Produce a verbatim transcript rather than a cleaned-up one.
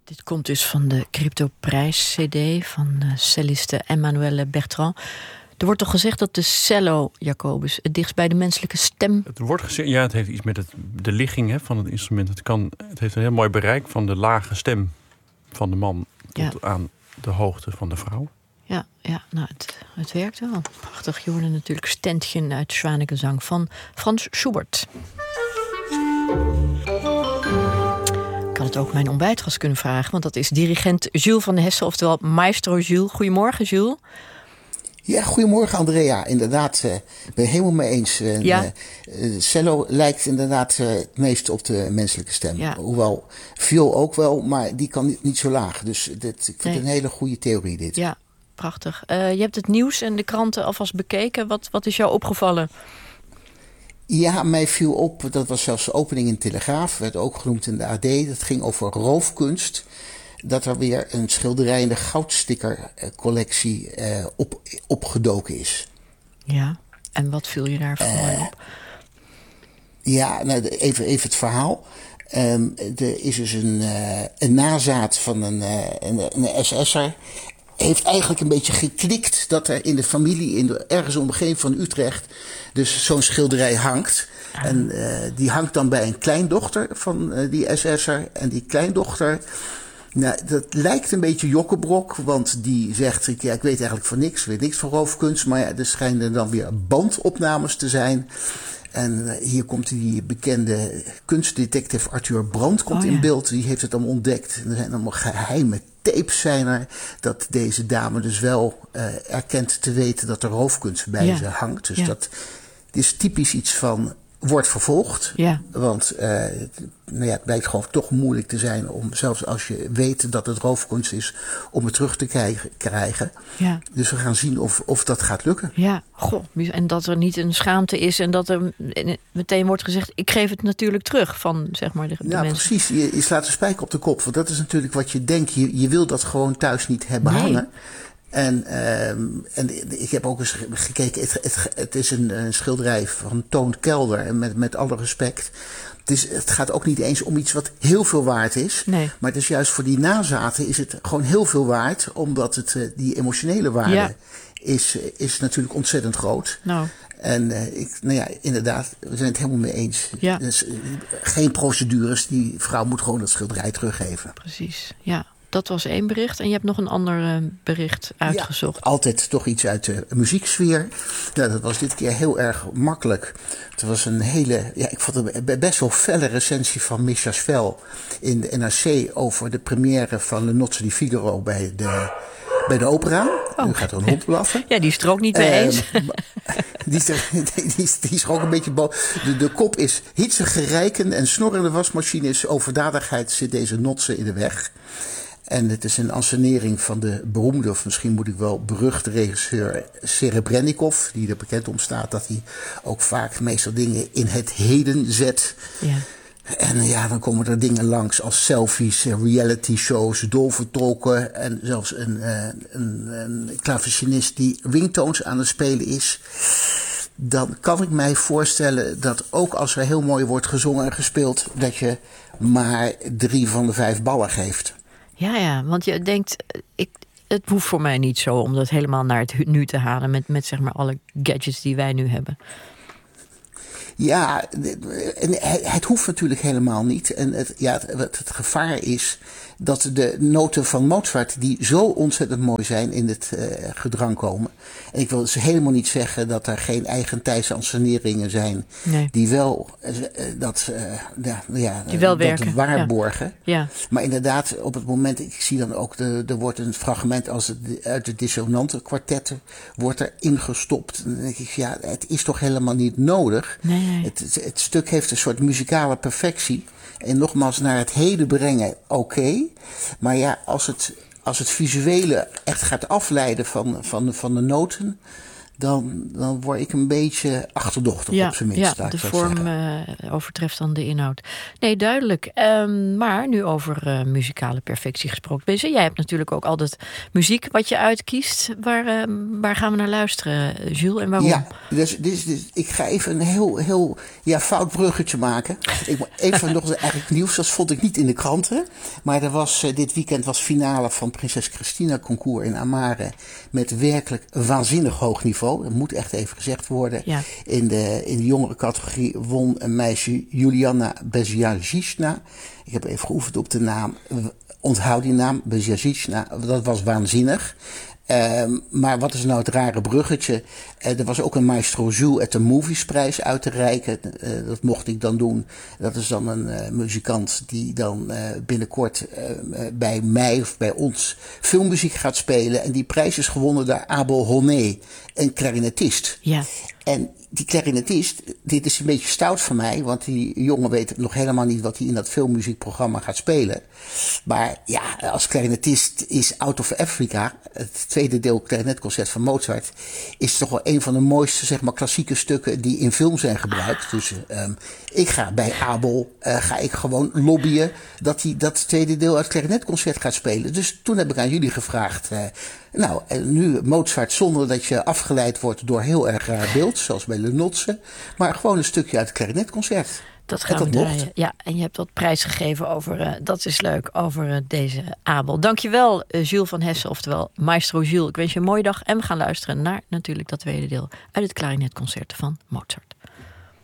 Dit komt dus van de Cryptoprijs-C D van uh, celliste Emmanuelle Bertrand. Er wordt toch gezegd dat de cello, Jacobus, het dichtst bij de menselijke stem... Het wordt gezegd, ja, het heeft iets met het, de ligging hè, van het instrument. Het, kan, het heeft een heel mooi bereik van de lage stem van de man tot ja. aan de hoogte van de vrouw. Ja, ja nou, het, het werkt wel. Prachtig. Je hoorde natuurlijk Ständchen uit Zwanengezang van Frans Schubert. Ik had het ook mijn ontbijtgast kunnen vragen, want dat is dirigent Jules van de Hessen, oftewel Maestro Jules. Goedemorgen, Jules. Ja, goedemorgen Andrea. Inderdaad, ik uh, ben het helemaal mee eens. Uh, ja. uh, cello lijkt inderdaad uh, het meest op de menselijke stem. Ja. Hoewel, viool ook wel, maar die kan niet, niet zo laag. Dus dit, ik vind nee. het een hele goede theorie dit. Ja, prachtig. Uh, je hebt het nieuws en de kranten alvast bekeken. Wat, wat is jou opgevallen? Ja, mij viel op, dat was zelfs de opening in de Telegraaf, werd ook genoemd in de A D. Dat ging over roofkunst. Dat er weer een schilderij in de goudstickercollectie uh, op, opgedoken is. Ja, en wat viel je daar vooral uh, op? Ja, nou, even, even het verhaal. Um, er is dus een, uh, een nazaat van een, uh, een, een S S'er. Heeft eigenlijk een beetje geklikt dat er in de familie, in de, ergens omgeving van Utrecht, dus zo'n schilderij hangt. Ah. En uh, die hangt dan bij een kleindochter van uh, die S S'er. En die kleindochter, nou, dat lijkt een beetje jokkebrok, want die zegt, ja, ik weet eigenlijk van niks, ik weet niks van roofkunst, maar ja, er schijnen dan weer bandopnames te zijn. En hier komt die bekende kunstdetective Arthur Brand komt oh, ja. in beeld. Die heeft het allemaal ontdekt. Er zijn allemaal geheime tapes zijn er. Dat deze dame dus wel uh, erkent te weten dat er roofkunst bij ja. ze hangt. Dus ja. dat is typisch iets van wordt vervolgd. Ja. Want uh, nou ja, het blijkt gewoon toch moeilijk te zijn om, zelfs als je weet dat het roofkunst is, om het terug te krijgen. Ja. Dus we gaan zien of, of dat gaat lukken. Ja, goh. En dat er niet een schaamte is en dat er meteen wordt gezegd, ik geef het natuurlijk terug van, zeg maar, de, de ja, mensen. Precies. Je, je slaat een spijker op de kop. Want dat is natuurlijk wat je denkt. Je, je wil dat gewoon thuis niet hebben nee. hangen. En, uh, en ik heb ook eens gekeken, het, het, het is een, een schilderij van Toon Kelder, en met, met alle respect. Het, is, het gaat ook niet eens om iets wat heel veel waard is. Nee. Maar het is juist voor die nazaten is het gewoon heel veel waard, omdat het, uh, die emotionele waarde ja. is, is natuurlijk ontzettend groot. Nou. En uh, ik, nou ja, inderdaad, we zijn het helemaal mee eens. Ja. Dus, uh, geen procedures, die vrouw moet gewoon dat schilderij teruggeven. Precies, ja. Dat was één bericht. En je hebt nog een ander uh, bericht uitgezocht. Ja, altijd toch iets uit de muzieksfeer. Nou, dat was dit keer heel erg makkelijk. Het was een hele, ja, ik vond het een best wel felle recensie van Misha Svel in de N R C over de première van Le Nozze di Figaro bij de, bij de opera. Oh. Nu gaat er een hond blaffen. Ja, die is er ook niet mee eens. Uh, die, is er, die, is, die is er ook een beetje boven. De, de kop is hitsige rijken en snorrende wasmachines. Overdadigheid zit deze Nozze in de weg. En het is een ansenering van de beroemde, of misschien moet ik wel beruchte regisseur Serebrennikov, die er bekend om staat dat hij ook vaak meestal dingen in het heden zet. Ja. En ja, dan komen er dingen langs als selfies, reality shows, dolvertrokken en zelfs een, een, een klavecinist die ringtones aan het spelen is. Dan kan ik mij voorstellen dat ook als er heel mooi wordt gezongen en gespeeld, dat je maar drie van de vijf ballen geeft. Ja, ja, want je denkt, ik, het hoeft voor mij niet zo om dat helemaal naar het nu te halen met, met zeg maar alle gadgets die wij nu hebben. Ja, het hoeft natuurlijk helemaal niet. En het, ja, het, het gevaar is dat de noten van Mozart, die zo ontzettend mooi zijn, in het uh, gedrang komen. En ik wil dus helemaal niet zeggen dat er geen eigentijdse anseneringen zijn, nee. die wel uh, dat, uh, ja, ja, die wel dat werken. waarborgen. Ja. Ja. Maar inderdaad, op het moment, ik zie dan ook, de, er wordt een fragment als het, uit de dissonante kwartetten wordt er ingestopt. Dan denk ik, ja, het is toch helemaal niet nodig. Nee. Het, het, het stuk heeft een soort muzikale perfectie. En nogmaals, naar het heden brengen, oké. Okay. Maar ja, als het, als het visuele echt gaat afleiden van, van, van de noten, dan, dan word ik een beetje achterdochtig ja, op zijn minst. Ja, de vorm uh, overtreft dan de inhoud. Nee, duidelijk. Um, maar nu over uh, muzikale perfectie gesproken. Jij hebt natuurlijk ook altijd muziek wat je uitkiest. Waar, uh, waar gaan we naar luisteren, Jules, en waarom? Ja, dus, dus, dus ik ga even een heel, heel ja, fout bruggetje maken. Ik moet even nog eigenlijk nieuws, dat vond ik niet in de kranten. Maar er was, uh, dit weekend was finale van Prinses Christina concours in Amare. Met werkelijk waanzinnig hoog niveau. Dat moet echt even gezegd worden. Ja. In, de, in de jongere categorie won een meisje Juliana Bezjazicna. Ik heb even geoefend op de naam. Onthoud die naam, Bezjazicna. Dat was waanzinnig. Uh, maar wat is nou het rare bruggetje? Uh, er was ook een Maestro Jules at the Movies prijs uit te reiken. Uh, dat mocht ik dan doen. Dat is dan een uh, muzikant die dan uh, binnenkort uh, bij mij of bij ons filmmuziek gaat spelen. En die prijs is gewonnen door Abel Honné, een klarinetist. Ja. En die klarinetist, dit is een beetje stout van mij, want die jongen weet nog helemaal niet wat hij in dat filmmuziekprogramma gaat spelen. Maar ja, als klarinetist is Out of Africa, het tweede deel klarinetconcert van Mozart, is toch wel een van de mooiste, zeg maar, klassieke stukken die in film zijn gebruikt. Dus um, ik ga bij Abel, uh, ga ik gewoon lobbyen dat hij dat tweede deel uit het klarinetconcert gaat spelen. Dus toen heb ik aan jullie gevraagd, uh, nou, nu Mozart zonder dat je afgeleid wordt door heel erg raar beeld, zoals bij Le Nozze, maar gewoon een stukje uit het klarinetconcert. Dat gaan dat we draaien. Ja, en je hebt wat prijs gegeven over, uh, dat is leuk, over uh, deze Abel. Dankjewel, uh, Jules van Hessen, oftewel Maestro Jules. Ik wens je een mooie dag en we gaan luisteren naar natuurlijk dat tweede deel uit het klarinetconcert van Mozart.